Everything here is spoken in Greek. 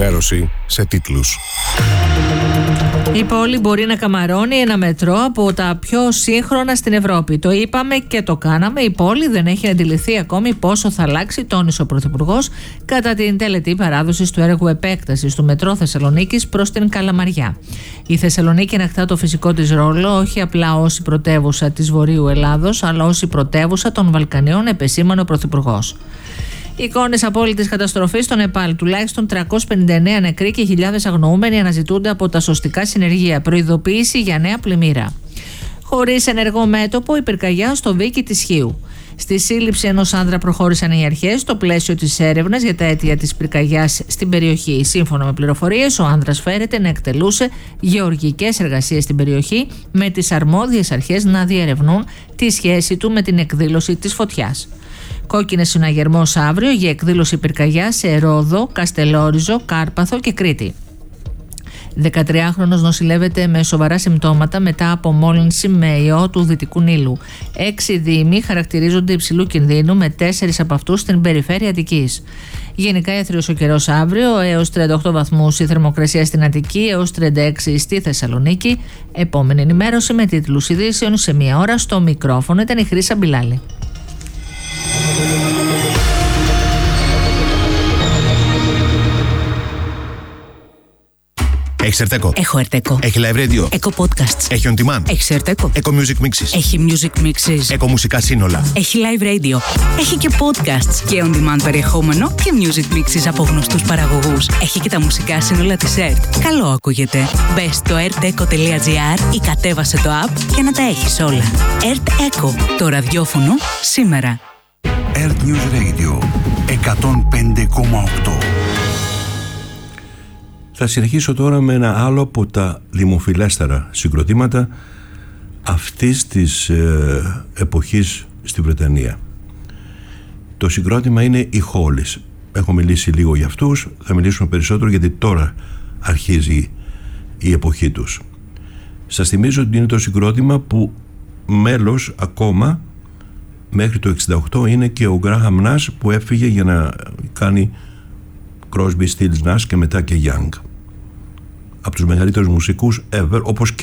ενημέρωση σε τίτλους. Η πόλη μπορεί να καμαρώνει ένα μετρό από τα πιο σύγχρονα στην Ευρώπη. Το είπαμε και το κάναμε. Η πόλη δεν έχει αντιληφθεί ακόμη πόσο θα αλλάξει, τόνισε ο Πρωθυπουργός κατά την τελετή παράδοσης του έργου επέκτασης του μετρό Θεσσαλονίκης προς την Καλαμαριά. Η Θεσσαλονίκη ανακτά το φυσικό της ρόλο όχι απλά ως η πρωτεύουσα της Βορείου Ελλάδος, αλλά ως η πρωτεύουσα των Βαλκανίων, επεσήμανε ο Πρωθυπουργός. Εικόνες απόλυτης καταστροφής στο Νεπάλ. Τουλάχιστον 359 νεκροί και χιλιάδες αγνοούμενοι αναζητούνται από τα σωστικά συνεργεία. Προειδοποίηση για νέα πλημμύρα. Χωρίς ενεργό μέτωπο, η πυρκαγιά στο Βίκι της Χίου. Στη σύλληψη ενός άνδρα προχώρησαν οι αρχές στο πλαίσιο της έρευνας για τα αίτια της πυρκαγιάς στην περιοχή. Σύμφωνα με πληροφορίες, ο άνδρας φέρεται να εκτελούσε γεωργικές εργασίες στην περιοχή, με τις αρμόδιες αρχές να διερευνούν τη σχέση του με την εκδήλωση της φωτιάς. Κόκκινες συναγερμός αύριο για εκδήλωση πυρκαγιά σε Ρόδο, Καστελόριζο, Κάρπαθο και Κρήτη. 13χρονος νοσηλεύεται με σοβαρά συμπτώματα μετά από μόλυνση με ιό του Δυτικού Νείλου. 6 δήμοι χαρακτηρίζονται υψηλού κινδύνου, με 4 από αυτούς στην περιφέρεια Αττικής. Γενικά έθριος ο καιρός αύριο, έως 38 βαθμούς η θερμοκρασία στην Αττική, έως 36 στη Θεσσαλονίκη. Επόμενη ενημέρωση με τίτλους ειδήσεων σε 1 ώρα. Στο μικρόφωνο ήταν η Χρύσα Μπιλάλη. Έχεις Ερτέκο? Έχω Ερτέκο. Έχει live radio? Έχω podcasts. Έχει on demand? Έχεις Ερτέκο? Έχω music mixes? Έχει music mixes. Έχω μουσικά σύνολα? Έχει live radio. Έχει και podcasts και on demand περιεχόμενο και music mixes από γνωστούς παραγωγούς. Έχει και τα μουσικά σύνολα της ΕΡΤ. Καλό ακούγεται. Μπες στο erteco.gr ή κατέβασε το app για να τα έχεις όλα. ΕΡΤ Eco, το ραδιόφωνο σήμερα. ΕΡΤ News Radio 105,8. Θα συνεχίσω τώρα με ένα άλλο από τα δημοφιλέστερα συγκροτήματα αυτής της εποχής στη Βρετανία. Το συγκρότημα είναι οι Hollies. Έχω μιλήσει λίγο για αυτούς, θα μιλήσουμε περισσότερο γιατί τώρα αρχίζει η εποχή τους. Σας θυμίζω ότι είναι το συγκρότημα που μέλος ακόμα μέχρι το 68 είναι και ο Graham Nash, που έφυγε για να κάνει Crosby, Stills, Nash και μετά και Young. Από τους μεγαλύτερους μουσικούς ever, όπως και